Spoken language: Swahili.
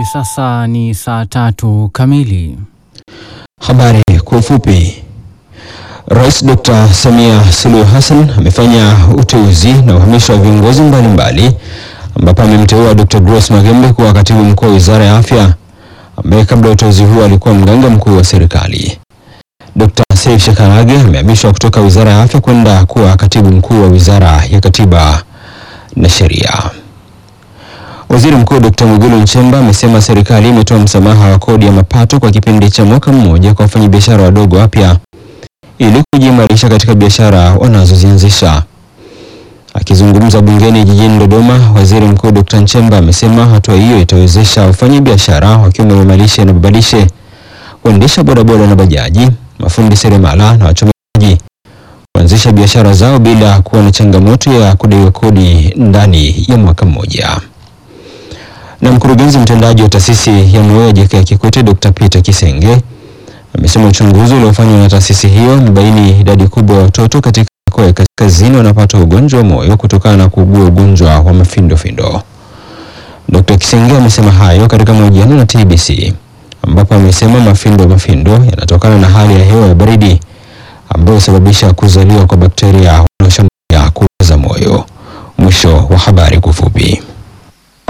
sasa ni saa 3 kamili. Habari kwa ufupi. Rais Dr. Samia Suluhu Hassan amefanya uteuzi na uhamisho wa viongozi mbalimbali ambapo amemteua Dr. Grace Magembe kuwa katibu mkuu wa Wizara ya Afya ambaye kabla ya uteuzi huo alikuwa mganga mkuu wa serikali. Dr. Saif Shekarage amehamishwa kutoka Wizara ya Afya kwenda kuwa katibu mkuu wa Wizara ya Katiba na Sheria. Waziri Mkuu Dr. Mwigulu Nchemba amesema serikali imetoa msamaha wa kodi ya mapato kwa kipindi cha mwaka mmoja kwa wafanyabiashara wadogo wapya ili kujiimarisha katika biashara wanazozianzisha. Akizungumza bungeni jijini Dodoma, Waziri Mkuu Dr. Nchemba amesema hatua hiyo itawezesha wafanyabiashara wakiwemo mamalishe na babalishe, waendesha bodaboda na bajaji, mafundi seremala na wachomaji kuanzisha biashara zao bila kuwa na changamoto ya kudaiwa kodi ndani ya mwaka mmoja. Na mkurugenzi mtendaji wa taasisi ya moyo JK Kikwete Dr. Peter Kisenge amesema uchunguzi uliofanywa na taasisi hiyo umebaini idadi kubwa ya watoto katika mikoa ya kaskazini wanapata ugonjwa wa moyo kutokana na kuugua ugonjwa wa mafindofindo. Dr. Kisenge amesema hayo katika mahojiano na TBC ambapo amesema mafindo yanatokana na hali ya hewa ya baridi ambayo husababisha kuzaliwa kwa bakteria wanaoshambulia kuuza moyo. Mwisho wa habari kwa ufupi.